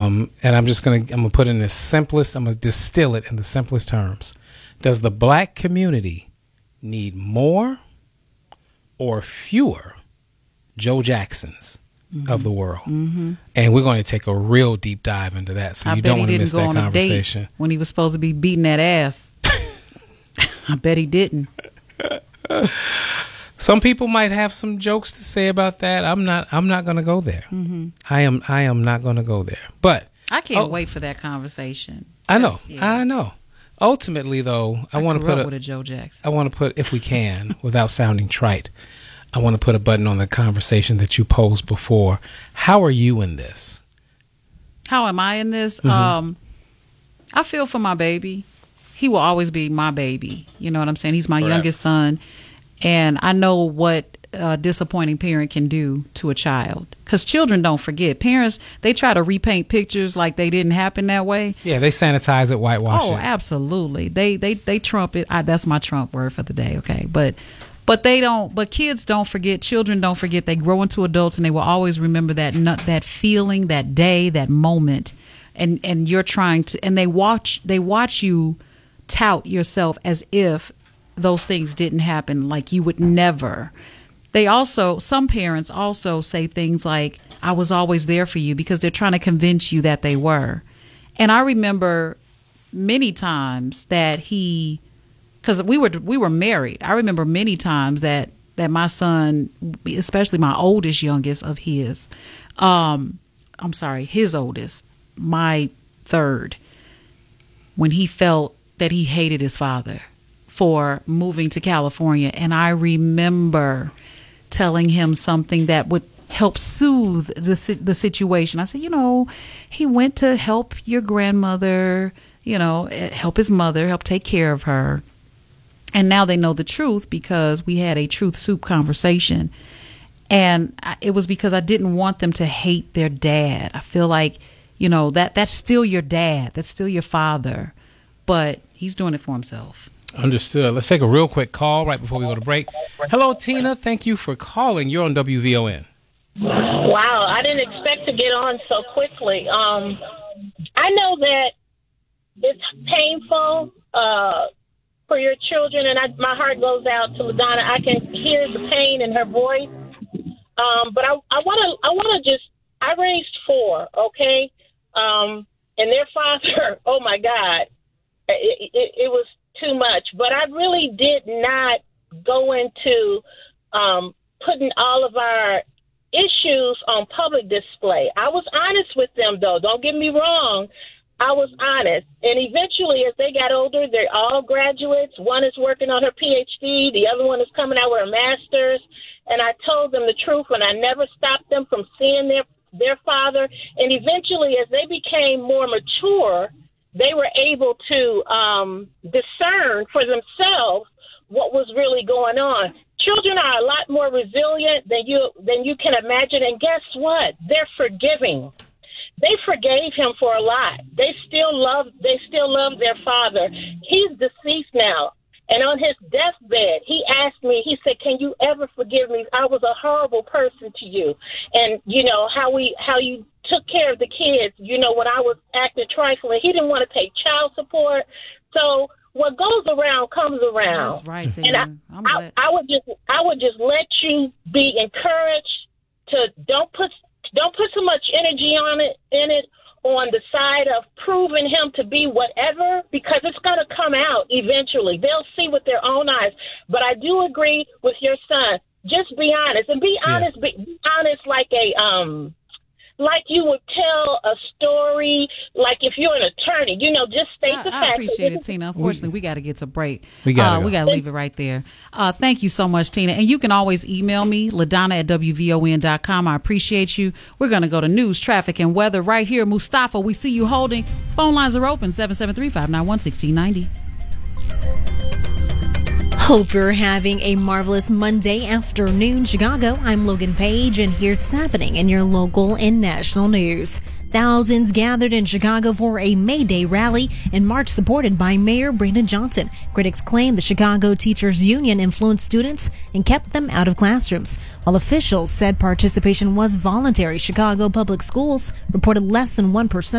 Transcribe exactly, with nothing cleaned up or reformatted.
Um, and I'm just going to, I'm going to put it in the simplest, I'm going to distill it in the simplest terms. Does the black community need more or fewer Joe Jacksons mm-hmm. of the world? Mm-hmm. And we're going to take a real deep dive into that. So I you bet don't he want to didn't miss go that on conversation. A date when he was supposed to be beating that ass. I bet he didn't. Some people might have some jokes to say about that. I'm not. I'm not going to go there. Mm-hmm. I am. I am not going to go there. But I can't oh, wait for that conversation. I know. Yeah. I know. Ultimately, though, I, I want to put up a, with a Joe Jackson. I want to put, if we can, without sounding trite, I want to put a button on the conversation that you posed before. How are you in this? How am I in this? Mm-hmm. Um, I feel for my baby. He will always be my baby. You know what I'm saying? He's my Forever. youngest son. And I know what a disappointing parent can do to a child. Because children don't forget. Parents, they try to repaint pictures like they didn't happen that way. Yeah, they sanitize it, whitewash oh, it. Oh, absolutely. They they they trump it. I, that's my Trump word for the day, okay? But but they don't. But kids don't forget. Children don't forget. They grow into adults, and they will always remember that that feeling, that day, that moment. And and you're trying to. And they watch. They watch you tout yourself as if those things didn't happen, like you would never. They also, some parents also say things like, I was always there for you, because they're trying to convince you that they were. And I remember many times that he, because we were we were married. I remember many times that that my son, especially my oldest, youngest of his, um, I'm sorry, his oldest, my third, when he felt that he hated his father for moving to California. And I remember telling him something that would help soothe the the situation. I said, you know, he went to help your grandmother, you know, help his mother, help take care of her. And now they know the truth because we had a truth soup conversation. And it was because I didn't want them to hate their dad. I feel like, you know, that that's still your dad. That's still your father. But he's doing it for himself. Understood. Let's take a real quick call right before we go to break. Hello, Tina. Thank you for calling. You're on W V O N. Wow, I didn't expect to get on so quickly. Um, I know that it's painful uh, for your children, and I, my heart goes out to LaDonna. I can hear the pain in her voice. Um, but I want to, I want to just, I raised four, okay? Um, and their father, oh my God, it, it, it was too much. But I really did not go into um, putting all of our issues on public display. I was honest with them, though. Don't get me wrong. I was honest. And eventually, as they got older, they're all graduates. One is working on her P H D. The other one is coming out with a master's. And I told them the truth, and I never stopped them from seeing their, their father. And eventually, as they became more mature, they were able to um, discern for themselves what was really going on. Children are a lot more resilient than you than you can imagine. And guess what? They're forgiving. They forgave him for a lot. They still love they still love their father. He's deceased now. And on his deathbed, he asked me, he said, can you ever forgive me? I was a horrible person to you. And, you know, how we how you took care of the kids, you know, when I was acting trifling. He didn't want to pay child support. So what goes around comes around. That's right. And I, I, I would just I would just let you be encouraged to don't put don't put so much energy on it in it on the side of proving him to be whatever, because it's going to come out eventually. They'll see with their own eyes. But I do agree with your son. Just be honest and be honest. Yeah. Be, be honest like a um. Like you would tell a story, like if you're an attorney, you know, just state I, the I facts. appreciate it, Tina. Unfortunately, we, we got to get to break. We got uh, go. we got to leave it right there. Uh, thank you so much, Tina. And you can always email me, LaDonna at W V O N dot com. I appreciate you. We're going to go to news, traffic, and weather right here. Mustafa, we see you holding. Phone lines are open, seven seven three, five nine one, one six nine zero. Hope you're having a marvelous Monday afternoon, Chicago. I'm Logan Page, and here's happening in your local and national news. Thousands gathered in Chicago for a May Day rally in March supported by Mayor Brandon Johnson. Critics claim the Chicago Teachers Union influenced students and kept them out of classrooms, while officials said participation was voluntary. Chicago Public Schools reported less than one percent